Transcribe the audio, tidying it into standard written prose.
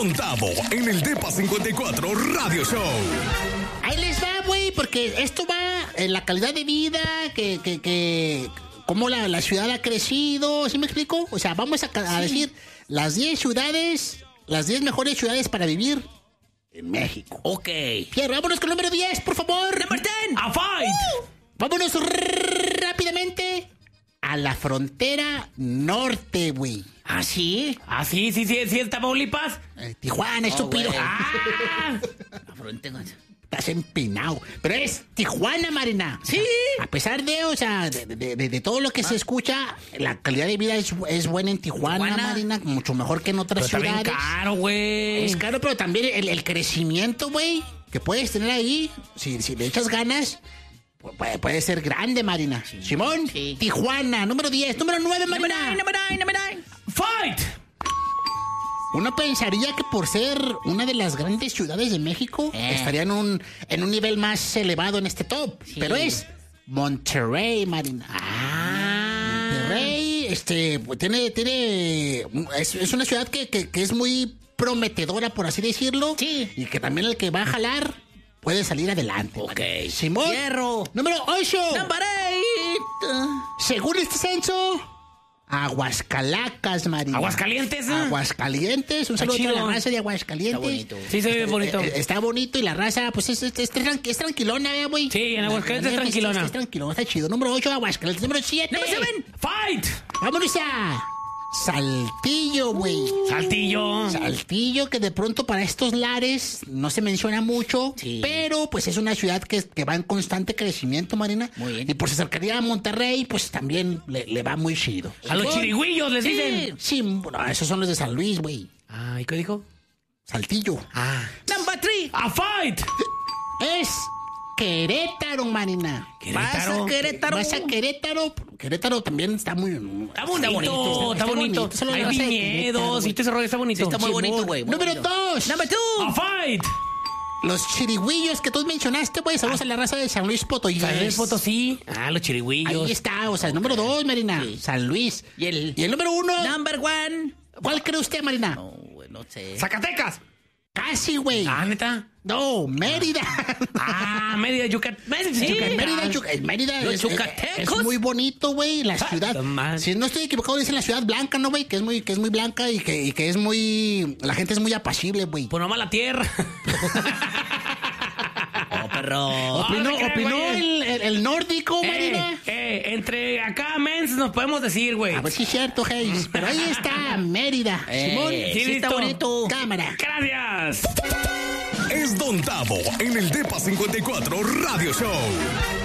Don Tavo en el Depa 54 Radio Show. Ahí les va, güey, porque esto va en la calidad de vida, cómo la ciudad ha crecido, ¿sí me explico? O sea, vamos a decir las 10 ciudades, las 10 mejores ciudades para vivir en México. Ok. Fierro, vámonos con el número 10, por favor. ¡Number 10! ¡A fight! Vámonos rápidamente a la frontera norte, güey. ¿Ah, sí? Ah, sí, el Tamaulipas. Tijuana, estúpido. güey. Ah, La frontera. Estás empinado. Pero es Tijuana, Marina. Sí. A pesar de, o sea, de todo lo que se escucha, la calidad de vida es buena en Tijuana, Marina. Mucho mejor que en otras pero está ciudades. bien caro, güey. Es caro, pero también el crecimiento, güey, que puedes tener ahí, si le echas ganas, puede ser grande, Marina. Simón, Sí. Tijuana, número 10. Número 9, Marina. Number 9. ¡Fight! Uno pensaría que por ser una de las grandes ciudades de México, estaría en un nivel más elevado en este top. Sí. Pero es Monterrey, Marina. Monterrey, es una ciudad que es muy prometedora, por así decirlo. Sí. Y que también el que va a jalar puede salir adelante. Ok. Marina. Simón. Hierro. Número 8. Number 8. Según este censo, Aguascalacas, Marina. ¿Aguascalientes? Aguascalientes. Un saludo a toda chido. la raza de Aguascalientes. Está bonito. Sí, se ve bonito. Está bonito y la raza, pues es tranquilona, güey. Sí, en Aguascalientes es tranquilona. Es tranquilona, está chido. Número 8, Aguascalientes. Número 7. Number 7. ¡Fight! Vámonos a Saltillo, güey. Saltillo. Saltillo, que de pronto para estos lares no se menciona mucho, Sí. pero pues es una ciudad que va en constante crecimiento, Marina. Muy bien. Y por su cercanía a Monterrey, pues también le va muy chido. A los chirigüillos les dicen. Sí, bueno, esos son los de San Luis, güey. Ah, ¿y qué dijo? Saltillo. Number 3. ¡A fight! Es Querétaro, Marina. Vas a Querétaro. Vas a Querétaro. Querétaro también está muy... Está bonito. Solo la Hay raza de viñedos Querétaro, y todo ese rollo está bonito. Sí, está muy bonito, güey. muy Número bonito. 2. Number 2. ¡A fight! Los chirigüillos que tú mencionaste, güey. Saludos a la raza de San Luis Potosí. San Luis Potosí. Ah, los chirigüillos. Ahí está, o sea, el número 2, Marina. Sí. San Luis. Y el número 1, Number 1. ¿cuál cree usted, Marina? No, güey, no sé. ¡Zacatecas! Casi, güey. Ah, ¿neta? No, Mérida. Ah, Mérida, Yucatán. Sí. Mérida Los es yucatecos. muy bonito, güey. La ciudad. man. Si no estoy equivocado, dicen la ciudad blanca, ¿no, güey? Que es muy blanca y que es muy... La gente es muy apacible, güey. Pues nomás la tierra. Oh, perro. Opinó güey. el nórdico, Marina. Entre acá, mens, nos podemos decir, güey. A ver si es cierto, Hayes. Pero ahí está, Mérida. Simón. sí, está listo. bonito. Cámara. Gracias. Es Don Tavo en el Depa 54 Radio Show.